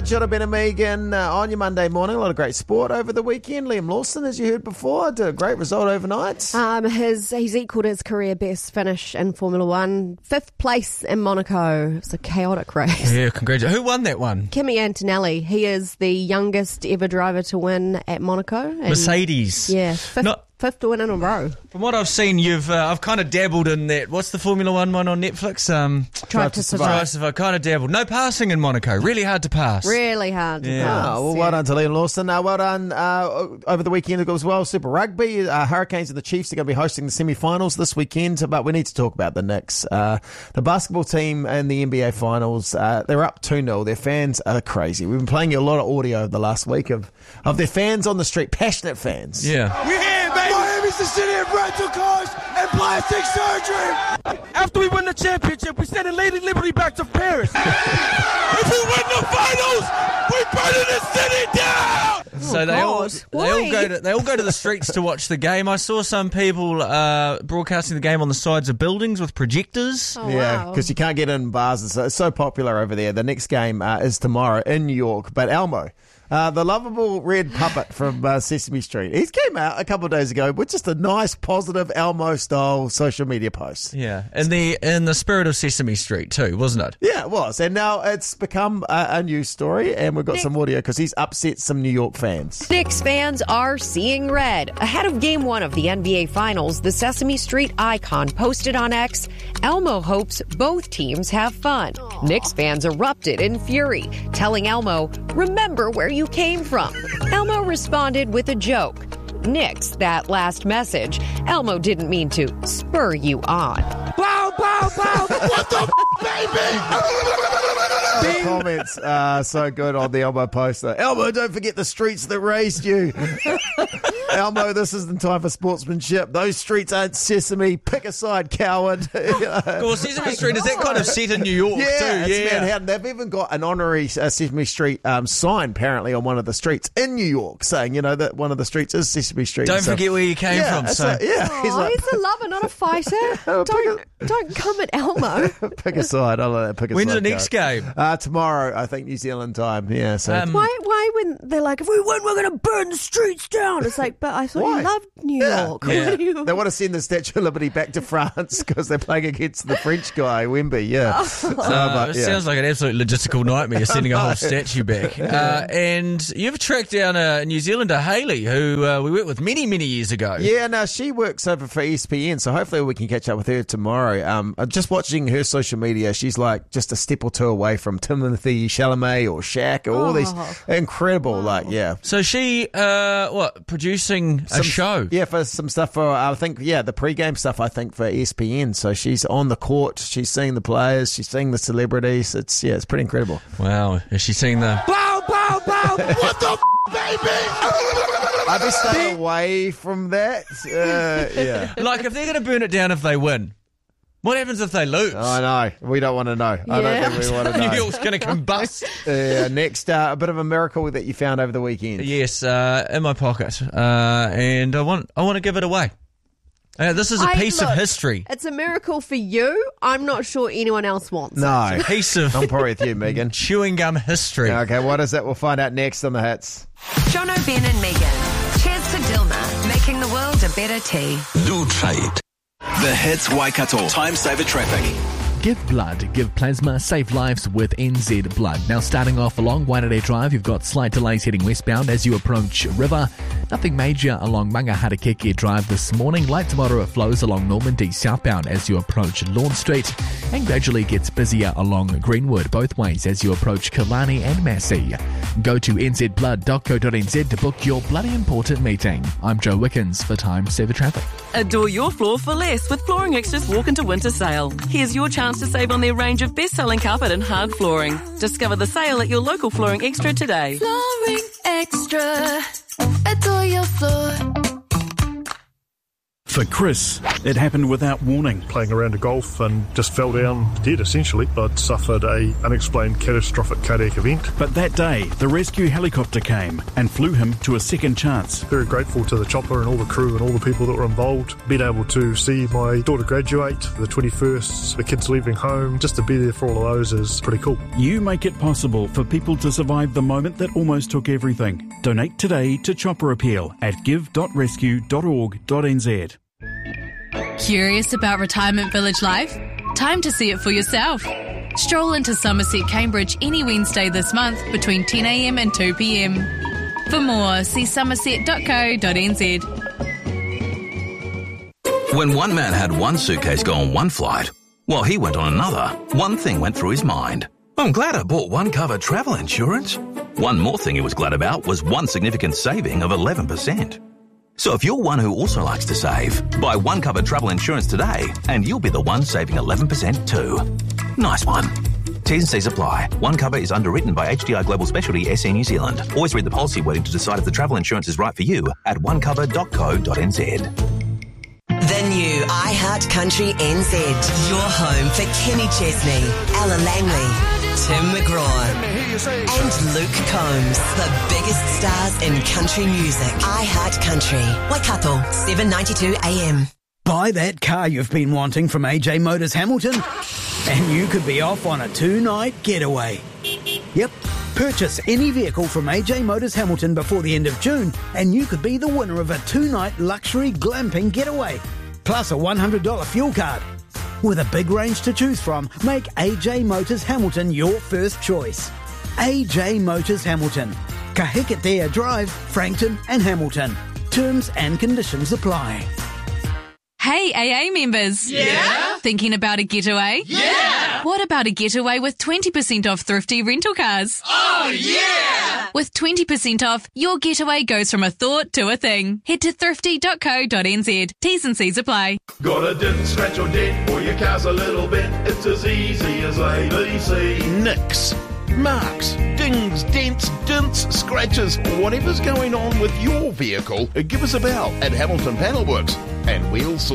Should have been a Megan on your Monday morning. A lot of great sport over the weekend. Liam Lawson, as you heard before, did a great result overnight. He's equalled his career best finish in Formula One. 5th place in Monaco. It's a chaotic race. Yeah, congratulations. Who won that one? Kimi Antonelli. He is the youngest ever driver to win at Monaco. And Mercedes. Yeah, fifth to win in a row. From what I've seen, I've kind of dabbled in that. What's the Formula One on Netflix? Drive to Survive. I kind of dabbled. No passing in Monaco. Really hard to pass. Really hard to pass. Well done to Liam Lawson. Well done over the weekend as well. Super Rugby. Hurricanes and the Chiefs are going to be hosting the semi-finals this weekend, but we need to talk about the Knicks. The basketball team in the NBA finals, they're up 2-0. Their fans are crazy. We've been playing you a lot of audio the last week of their fans on the street, passionate fans. Yeah. We're here, baby. Miami's the city of rental cars and plastic surgery. After we win the championship, we're sending Lady Liberty back to Paris. If we win the finals, we're burning the city down. So they all go to the streets to watch the game. I saw some people broadcasting the game on the sides of buildings with projectors. Oh, Yeah, wow. because you can't get in bars. It's so popular over there. The next game is tomorrow in New York. But Elmo, the lovable red puppet from Sesame Street, he came out a couple of days ago with just a nice, positive Elmo-style social media post. Yeah, in the spirit of Sesame Street too, wasn't it? Yeah, it was. And now it's become a news story, and we've got some audio because he's upset some New York fans. Knicks fans are seeing red. Ahead of Game 1 of the NBA Finals, the Sesame Street icon posted on X, Elmo hopes both teams have fun. Knicks fans erupted in fury, telling Elmo, "Remember where you came from." Elmo responded with a joke. Knicks, that last message. Elmo didn't mean to spur you on. Bow, bow, bow. What the baby? The comments are so good on the Elmo poster. Elmo, don't forget the streets that raised you. Elmo, this isn't time for sportsmanship. Those streets aren't Sesame. Pick a side, coward. Well, Sesame Street, is that kind of set in New York too? It's Manhattan. They've even got an honorary Sesame Street sign, apparently, on one of the streets in New York, saying, that one of the streets is Sesame Street. Don't forget where you came from. He's He's a lover, not a fighter. Don't come at Elmo. pick a side. I like that. Pick a When's side. the next game? Tomorrow, I think, New Zealand time. Yeah. So Why when they're like, if we win, we're going to burn the streets down? It's like, but I thought Why? you loved New York. Yeah. What do you... they want to send the Statue of Liberty back to France because they're playing against the French guy, Wemby. Yeah. It sounds like an absolute logistical nightmare sending a whole statue back. And you've tracked down a New Zealander, Hayley, who we worked with many, many years ago. Yeah, now she works over for ESPN, so hopefully we can catch up with her tomorrow. Just watching her social media, she's like just a step or two away from Timothée Chalamet or Shaq or all these incredible, So she, producing a show? Yeah, for some stuff for, I think, the pre-game stuff, I think, for ESPN. So she's on the court, she's seeing the players, she's seeing the celebrities. It's pretty incredible. Wow. Is she seeing the... Bow, bow, bow. What the baby? I'd be staying away from that. Like, if they're going to burn it down if they win, what happens if they lose? I know. We don't want to know. I don't think we want to know. New York's going to combust. Next, a bit of a miracle that you found over the weekend. Yes, in my pocket. And I want to give it away. This is a piece of history. It's a miracle for you. I'm not sure anyone else wants it. No. Piece of I'm probably with you, Megan. chewing gum history. Okay, what is that? We'll find out next on the hits. Jono, Ben and Megan. Cheers to Dilma, making the world a better tea. Nutrite. The Hits Waikato. Time saver traffic. Give blood, give plasma, save lives with NZ Blood. Now starting off along Waitanere Drive, you've got slight delays heading westbound as you approach River. Nothing major along Mangaharakeke Drive this morning. Light to moderate flows along Normandy southbound as you approach Lawn Street. And gradually gets busier along Greenwood both ways as you approach Killarney and Massey. Go to nzblood.co.nz to book your bloody important meeting. I'm Joe Wickens for Time Saver Traffic. Adore your floor for less with Flooring Extra's Walk into Winter Sale. Here's your chance to save on their range of best-selling carpet and hard flooring. Discover the sale at your local Flooring Extra today. Flooring Extra. Adore your floor. For Chris, it happened without warning. Playing around a golf and just fell down dead, essentially. I'd suffered a unexplained catastrophic cardiac event. But that day, the rescue helicopter came and flew him to a second chance. Very grateful to the chopper and all the crew and all the people that were involved. Being able to see my daughter graduate, the 21st, the kids leaving home, just to be there for all of those is pretty cool. You make it possible for people to survive the moment that almost took everything. Donate today to Chopper Appeal at give.rescue.org.nz. Curious about retirement village life? Time to see it for yourself. Stroll into Somerset Cambridge any Wednesday this month between 10am and 2pm. For more, see somerset.co.nz. When one man had one suitcase go on one flight, while he went on another, one thing went through his mind. I'm glad I bought One Cover travel insurance. One more thing he was glad about was one significant saving of 11%. So if you're one who also likes to save, buy One Cover travel insurance today and you'll be the one saving 11% too. Nice one. T's and C's apply. One Cover is underwritten by HDI Global Specialty SE New Zealand. Always read the policy wording to decide if the travel insurance is right for you at onecover.co.nz. The new iHeart Country NZ. Your home for Kenny Chesney, Ella Langley, Tim McGraw, and Luke Combs. The biggest stars in country music. iHeart Country. Waikato, 7:92 AM. Buy that car you've been wanting from AJ Motors Hamilton, and you could be off on a 2-night getaway. Yep. Purchase any vehicle from AJ Motors Hamilton before the end of June, and you could be the winner of a 2-night luxury glamping getaway, plus a $100 fuel card. With a big range to choose from, make AJ Motors Hamilton your first choice. AJ Motors Hamilton. Kahikatea Drive, Frankton and Hamilton. Terms and conditions apply. Hey AA members. Yeah? Thinking about a getaway? Yeah! What about a getaway with 20% off thrifty rental cars? Oh yeah! With 20% off, your getaway goes from a thought to a thing. Head to thrifty.co.nz. T's and C's apply. Got a dent, scratch or dent, or your car's a little bit. It's as easy as ABC. Nicks, marks, dings, dents, dints, scratches, whatever's going on with your vehicle, give us a bell at Hamilton Panel Works and we'll sort